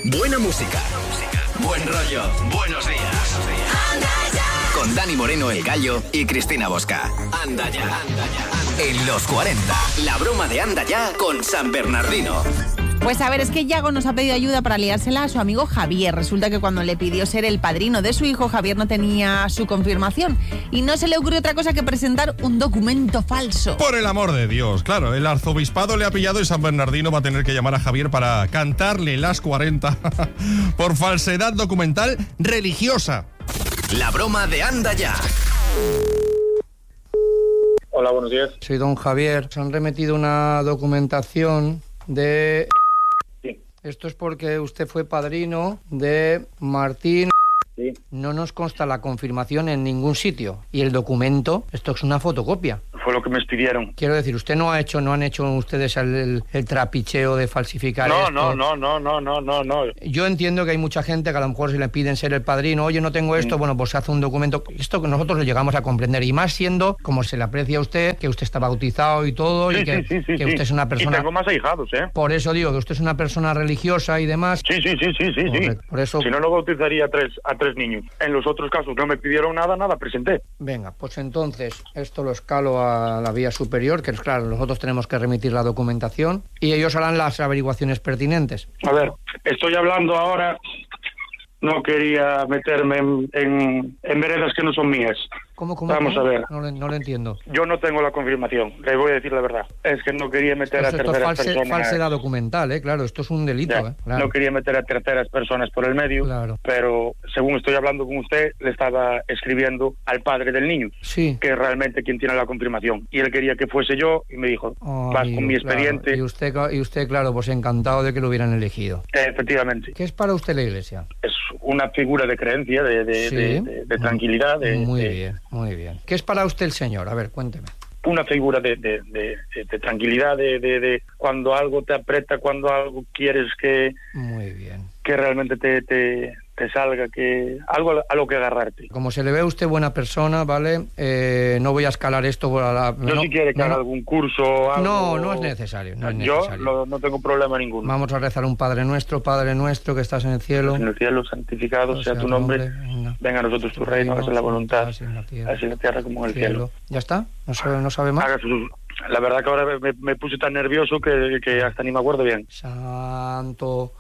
Buena música. Buen rollo. Buenos días. Anda ya. Con Dani Moreno, el Gallo, y Cristina Bosca. Anda ya. En los 40. La broma de Anda ya con San Bernardino. Pues a ver, es que Yago nos ha pedido ayuda para liársela a su amigo Javier. Resulta que cuando le pidió ser el padrino de su hijo, Javier no tenía su confirmación y no se le ocurrió otra cosa que presentar un documento falso. Por el amor de Dios, claro, el arzobispado le ha pillado y San Bernardino va a tener que llamar a Javier para cantarle las 40 por falsedad documental religiosa. La broma de Anda ya. Hola, buenos días. Soy don Javier. Se han remitido una documentación de... Sí. Esto es porque usted fue padrino de Martín... Sí. No nos consta la confirmación en ningún sitio. Y el documento, esto es una fotocopia. Fue lo que me pidieron. Quiero decir, usted no han hecho ustedes el trapicheo de falsificar No. Yo entiendo que hay mucha gente que a lo mejor si le piden ser el padrino, oye, no tengo esto, bueno, pues se hace un documento. Esto que nosotros lo llegamos a comprender, y más siendo, como se le aprecia a usted, que usted está bautizado y todo, Sí, y que usted es una persona... Y tengo más ahijados, ¿eh? Por eso digo que usted es una persona religiosa y demás. Sí. Correcto. Por eso... Si no, no bautizaría a tres niños. En los otros casos no me pidieron nada presenté. Venga, pues entonces esto lo escalo a la vía superior, que es claro, nosotros tenemos que remitir la documentación y ellos harán las averiguaciones pertinentes. A ver, estoy hablando ahora... No quería meterme en veredas que no son mías. ¿Cómo? Vamos a ver. No lo entiendo. Yo no tengo la confirmación, le voy a decir la verdad. Es que no quería meter a terceras personas... falsedad documental, claro, esto es un delito. Claro. No quería meter a terceras personas por el medio, claro. Pero según estoy hablando con usted, le estaba escribiendo al padre del niño, sí, que es realmente quien tiene la confirmación. Y él quería que fuese yo, y me dijo, vas con mi expediente. Claro. Y usted, claro, pues encantado de que lo hubieran elegido. Efectivamente. ¿Qué es para usted la Iglesia? Es una figura de creencia, de tranquilidad. Muy bien. ¿Qué es para usted el Señor? A ver, cuénteme. Una figura de tranquilidad, de cuando algo te aprieta, cuando algo quieres que... Muy bien. Que realmente te salga, que algo a lo que agarrarte. Como se le ve a usted buena persona, ¿vale? No voy a escalar esto por la... Si quiere que haga algún curso o algo... No es necesario. Yo no tengo problema ninguno. Vamos a rezar un Padre Nuestro que estás en el cielo. En el cielo, santificado sea tu nombre. Venga a nosotros tu reino, hágase la voluntad, así en la tierra como en el cielo. ¿Ya está? ¿No sabe más? La verdad que ahora me puse tan nervioso que hasta ni me acuerdo bien. Santo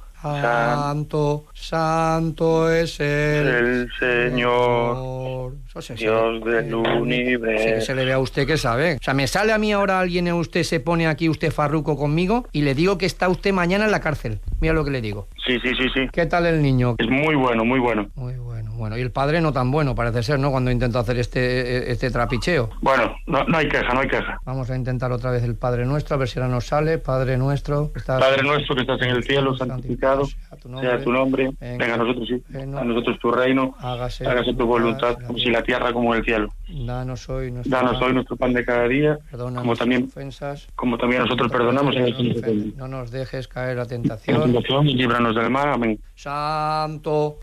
es el Señor, Dios del universo. Se le ve a usted que sabe. O sea, me sale a mí ahora alguien y usted se pone aquí, usted farruco conmigo, y le digo que está usted mañana en la cárcel. Mira lo que le digo. Sí. ¿Qué tal el niño? Es muy bueno. Muy bueno. Y el padre no tan bueno, parece ser, ¿no? Cuando intentó hacer este trapicheo. Bueno, no hay queja. Vamos a intentar otra vez el Padre Nuestro, a ver si ahora nos sale. Padre Nuestro que estás en el cielo, santificado sea tu nombre. Venga a nosotros, a nosotros tu reino. Hágase tu voluntad, como si la tierra como el cielo. Danos hoy nuestro pan de cada día, como también nosotros perdonamos a los que nos ofenden. No nos dejes caer la tentación. Y líbranos del mal. Amén. Santo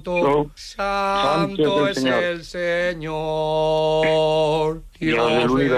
es el Señor, Dios del universo.